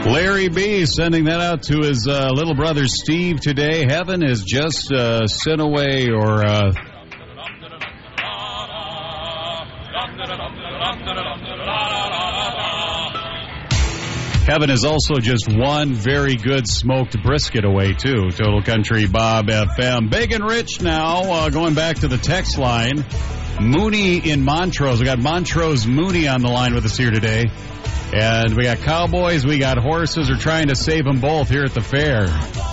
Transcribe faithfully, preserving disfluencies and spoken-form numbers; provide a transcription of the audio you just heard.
Larry B. sending that out to his uh, little brother Steve today. Heaven is just uh, sent away or... Uh, Heaven is also just one very good smoked brisket away, too. Total Country Bob F M. Big and Rich now, uh, going back to the text line. Mooney in Montrose. We got Montrose Mooney on the line with us here today. And we got cowboys, we got horses. We're trying to save them both here at the fair.